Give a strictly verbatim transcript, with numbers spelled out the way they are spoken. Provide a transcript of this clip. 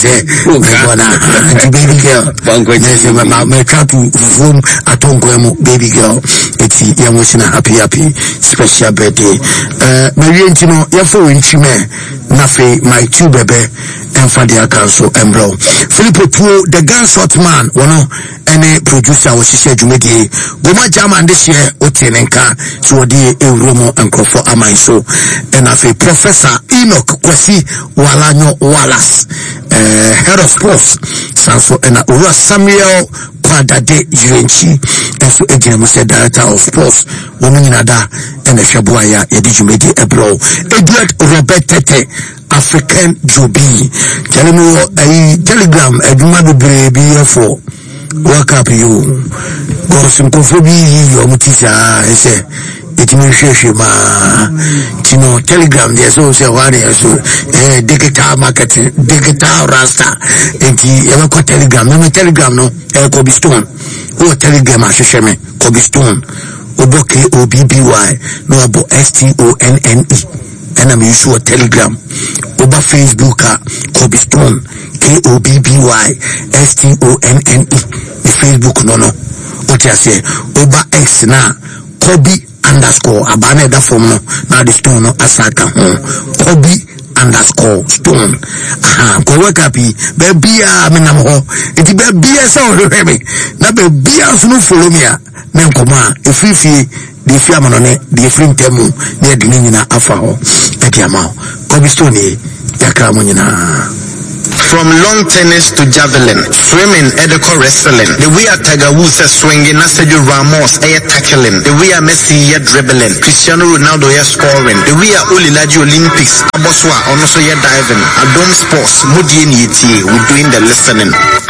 baby girl. My trap room at home, baby girl. It's emotional, happy, happy, special birthday. Uh, Marie, you know, you're for inchime, Nafe, my two baby, and Fadia Council, and bro. Philippo Poo, the gunshot man, one any producer was she said to me, Goma Jaman this year, Otenenka, so the Euromo and Crawford Amaiso, and Nafe, Professor Enoch Kwesi Walano Wallace, uh, head of sports, Sanso, and Ura Samuel Kwadade Yuenchi, and so again, we said director of sports, woman in Ada, and a Shabuaya, Edijumedi Ebro, Edward Robert Tete, African Joby, telling me a telegram, a Dumadu baby for work up you. Go some cophobia, your mutisa, I say. It means ma Tino telegram, there's also one so eh digital marketing, digital rasta, and the ever telegram, no telegram no, eh Kobe Stone, who telegram as sheme, Kobe Stone, Oboke O B B Y, no abo S T O N N E, and I'm used to a telegram, Oba Facebook, Kobe Stone, K O B B Y, S T O N N E, the Facebook no no, what I say, Oba X na, Kobe underscore abane da form no na the stone no asaka ho Kobe underscore stone aha ko waka pi be bia me nam ho enti be bia se o hwe me na be bia so no follow me a me nkoma efifie de fi amano ne de free ntemu ne de nyina afa ho eti ama Kobe stone e yakra mo nyina. From long tennis to javelin, swimming, Edeko wrestling. The way a Tiger Woods is swinging, Sergio Ramos is tackling. The way a Messi is dribbling, Cristiano Ronaldo is scoring. The way a Olilaji Olympics, Aboswa also is diving. Adom Sports, Mudi N E T, we're doing the listening.